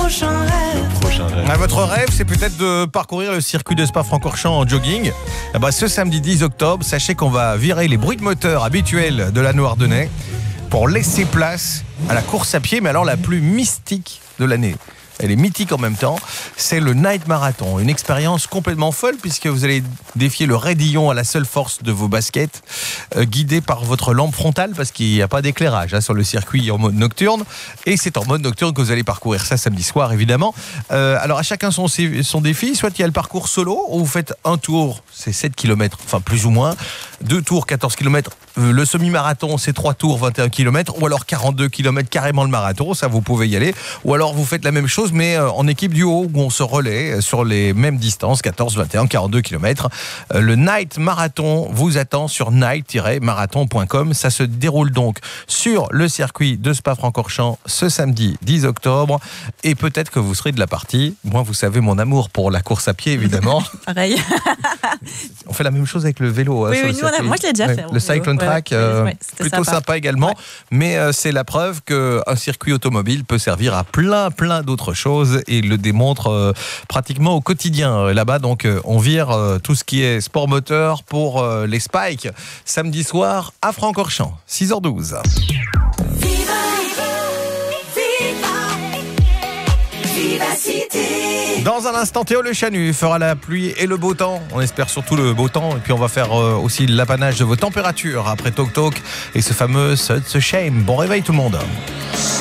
prochain rêve. Votre rêve, c'est peut-être de parcourir le circuit de Spa-Francorchamps en jogging. Ce samedi 10 octobre, sachez qu'on va virer les bruits de moteur habituels de l'anneau ardennais pour laisser place à la course à pied, mais alors la plus mystique de l'année. Elle est mythique en même temps, c'est le Night Marathon. Une expérience complètement folle puisque vous allez défier le raidillon à la seule force de vos baskets, guidé par votre lampe frontale parce qu'il n'y a pas d'éclairage sur le circuit en mode nocturne. Et c'est en mode nocturne que vous allez parcourir ça samedi soir évidemment. Alors à chacun son défi, soit il y a le parcours solo où vous faites un tour, c'est 7 km, enfin plus ou moins, 2 tours 14 km, le semi-marathon c'est 3 tours 21 km, ou alors 42 km carrément le marathon, ça vous pouvez y aller, ou alors vous faites la même chose mais en équipe duo où on se relaie sur les mêmes distances, 14, 21, 42 km. Le Night Marathon vous attend sur night-marathon.com. Ça se déroule donc sur le circuit de Spa-Francorchamps ce samedi 10 octobre. Et peut-être que vous serez de la partie. Moi, vous savez mon amour pour la course à pied, évidemment. Pareil. On fait la même chose avec le vélo. Oui, moi je l'ai déjà fait. Le cyclone track, plutôt sympa également. Ouais. Mais c'est la preuve qu'un circuit automobile peut servir à plein d'autres choses et il le démontre pratiquement au quotidien là-bas. Donc on vire tout ce qui est sport moteur pour les Spikes samedi soir à Francorchamps, 6h12. Dans un instant, Théo Le Chanu fera la pluie et le beau temps. On espère surtout le beau temps. Et puis on va faire aussi l'apanage de vos températures après Talk Talk et ce fameux Such a Shame. Bon réveil tout le monde.